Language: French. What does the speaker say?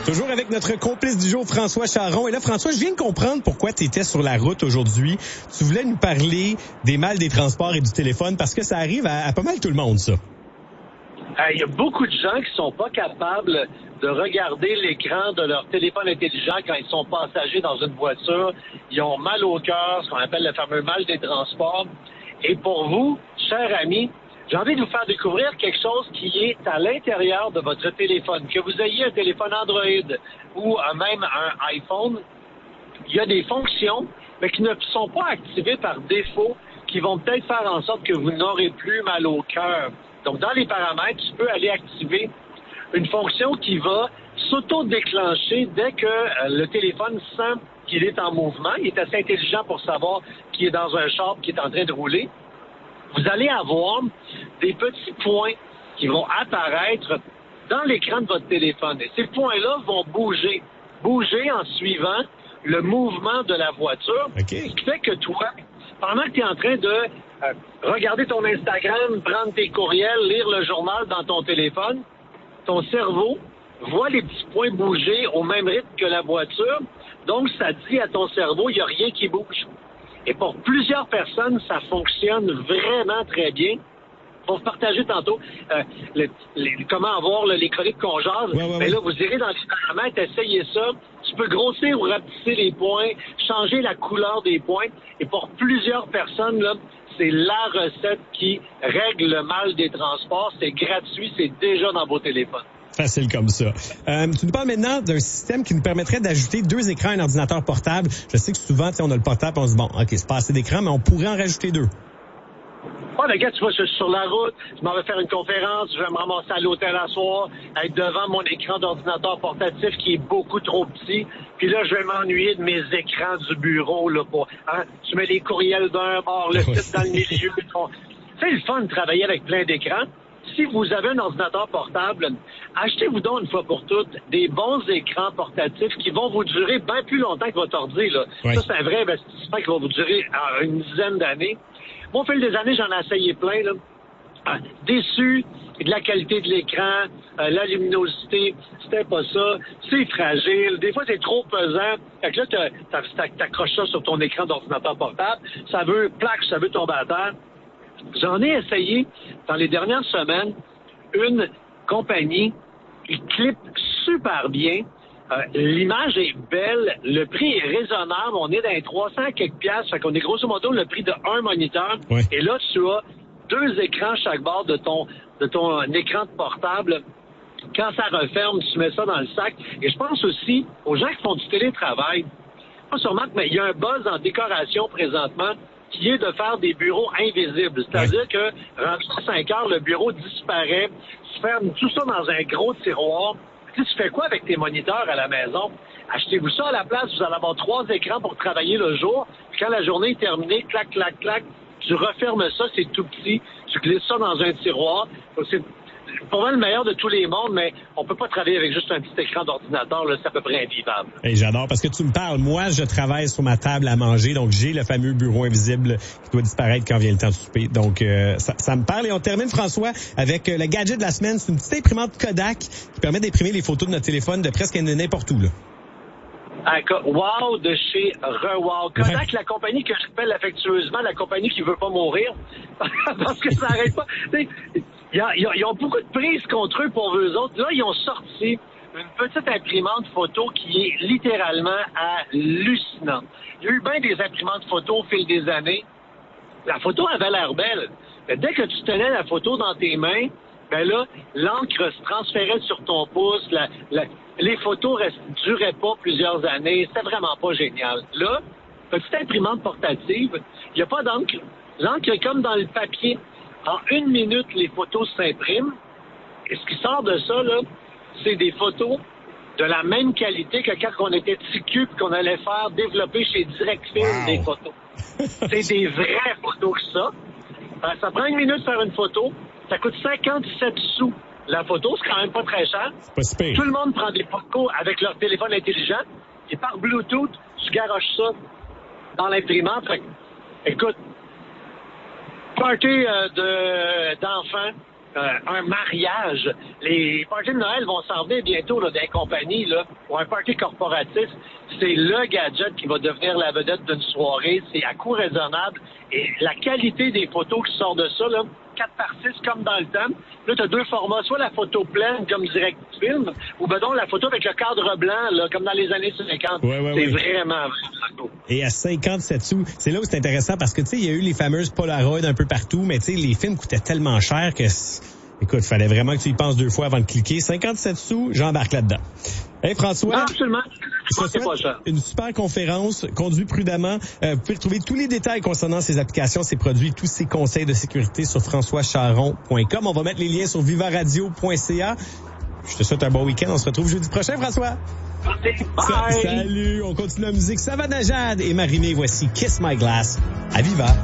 Toujours avec notre complice du jour, François Charon. Et là, François, je viens de comprendre pourquoi tu étais sur la route aujourd'hui. Tu voulais nous parler des mal des transports et du téléphone parce que ça arrive à pas mal tout le monde, ça. Il y a beaucoup de gens qui sont pas capables de regarder l'écran de leur téléphone intelligent quand ils sont passagers dans une voiture. Ils ont mal au cœur, ce qu'on appelle le fameux mal des transports. Et pour vous, chers amis, j'ai envie de vous faire découvrir quelque chose qui est à l'intérieur de votre téléphone. Que vous ayez un téléphone Android ou même un iPhone, il y a des fonctions, mais qui ne sont pas activées par défaut, qui vont peut-être faire en sorte que vous n'aurez plus mal au cœur. Donc, dans les paramètres, tu peux aller activer une fonction qui va s'auto-déclencher dès que le téléphone sent qu'il est en mouvement. Il est assez intelligent pour savoir qu'il est dans un char qui est en train de rouler. Vous allez avoir des petits points qui vont apparaître dans l'écran de votre téléphone. Et ces points-là vont bouger en suivant le mouvement de la voiture. Okay. Ce qui fait que toi, pendant que tu es en train de regarder ton Instagram, prendre tes courriels, lire le journal dans ton téléphone, ton cerveau voit les petits points bouger au même rythme que la voiture. Donc, ça dit à ton cerveau, il n'y a rien qui bouge. Et pour plusieurs personnes, ça fonctionne vraiment très bien. Pour partager tantôt comment avoir les chroniques qu'on jase. Mais là, vous irez dans les paramètres, essayez ça. Tu peux grossir ou rapetisser les points, changer la couleur des points. Et pour plusieurs personnes, là, c'est la recette qui règle le mal des transports. C'est gratuit, c'est déjà dans vos téléphones. Facile comme ça. Tu nous parles maintenant d'un système qui nous permettrait d'ajouter 2 écrans à un ordinateur portable. Je sais que souvent, on a le portable et on se dit, bon, OK, c'est pas assez d'écran, mais on pourrait en rajouter 2. Les gars, tu vois, je suis sur la route, je m'en vais faire une conférence, je vais me ramasser à l'hôtel à soir, être devant mon écran d'ordinateur portatif qui est beaucoup trop petit. Puis là, je vais m'ennuyer de mes écrans du bureau, là, tu mets les courriels d'un bord, le site dans le milieu. C'est le fun de travailler avec plein d'écrans. Si vous avez un ordinateur portable, achetez-vous donc une fois pour toutes des bons écrans portatifs qui vont vous durer bien plus longtemps que votre ordi, là. Ouais. Ça, c'est un vrai investissement qui va vous durer une dizaine d'années. Moi, au fil des années, j'en ai essayé plein, là. Déçu de la qualité de l'écran, la luminosité, c'était pas ça, c'est fragile, des fois c'est trop pesant. Fait que là, t'accroches ça sur ton écran d'ordinateur portable, ça veut tomber à terre. J'en ai essayé dans les dernières semaines une compagnie qui clip super bien. L'image est belle, le prix est raisonnable, on est dans les 300 quelques piastres, fait qu'on est grosso modo le prix de un moniteur. Ouais. Et là, tu as 2 écrans chaque bord de ton écran de portable. Quand ça referme, tu mets ça dans le sac. Et je pense aussi aux gens qui font du télétravail. Pas sûrement, mais il y a un buzz en décoration présentement qui est de faire des bureaux invisibles. C'est-à-dire que, rendu à 5 heures, le bureau disparaît. Tu fermes tout ça dans un gros tiroir. Tu fais quoi avec tes moniteurs à la maison? Achetez-vous ça à la place, vous allez avoir 3 écrans pour travailler le jour. Puis quand la journée est terminée, clac, clac, clac, tu refermes ça, c'est tout petit. Tu glisses ça dans un tiroir. C'est pour moi le meilleur de tous les mondes, mais on peut pas travailler avec juste un petit écran d'ordinateur, là, c'est à peu près invivable. Hey, j'adore, parce que tu me parles. Moi, je travaille sur ma table à manger, donc j'ai le fameux bureau invisible qui doit disparaître quand vient le temps de souper. Donc, ça me parle. Et on termine, François, avec le gadget de la semaine. C'est une petite imprimante Kodak qui permet d'imprimer les photos de notre téléphone de presque n'importe où, là. Wow de chez Rewow. Kodak, la compagnie que je rappelle affectueusement, la compagnie qui veut pas mourir, parce que ça n'arrête pas. Ils ont beaucoup de prises contre eux pour eux autres. Là, ils ont sorti une petite imprimante photo qui est littéralement hallucinante. Il y a eu bien des imprimantes photo au fil des années. La photo avait l'air belle. Mais dès que tu tenais la photo dans tes mains, ben là, l'encre se transférait sur ton pouce, les photos duraient pas plusieurs années, c'était vraiment pas génial. Là, petite imprimante portative, il n'y a pas d'encre. L'encre est comme dans le papier. En 1 minute, les photos s'impriment. Et ce qui sort de ça, là, c'est des photos de la même qualité que quand on était petit cul et qu'on allait faire développer chez DirectFilm des photos. C'est des vraies photos que ça. Ça prend 1 minute de faire une photo. Ça coûte 57 sous la photo. C'est quand même pas très cher. Pas super. Tout le monde prend des photos avec leur téléphone intelligent. Et par Bluetooth, tu garoches ça dans l'imprimante. Écoute, party d'enfants, un mariage. Les parties de Noël vont s'en venir bientôt là, des compagnies, là, ou un party corporatif. C'est le gadget qui va devenir la vedette d'une soirée. C'est à coût raisonnable. Et la qualité des photos qui sortent de ça, là, 4x6 comme dans le temps. Là, tu as 2 formats, soit la photo pleine comme direct film, ou ben donc la photo avec le cadre blanc, là, comme dans les années 50. C'est vraiment beau. Et à 57 sous, c'est là où c'est intéressant parce que, tu sais, il y a eu les fameuses Polaroid un peu partout, mais tu sais, les films coûtaient tellement cher que, écoute, il fallait vraiment que tu y penses 2 fois avant de cliquer. 57 sous, j'embarque là-dedans. Hey François. Non, absolument. C'est pas cher. Une super conférence, conduis prudemment. Vous pouvez retrouver tous les détails concernant ces applications, ces produits, tous ces conseils de sécurité sur françoischaron.com. On va mettre les liens sur vivaradio.ca. Je te souhaite un bon week-end. On se retrouve jeudi prochain, François. Bye. Salut. On continue la musique. Savannah Jade et Marie-Mé. Voici Kiss My Glass à Viva.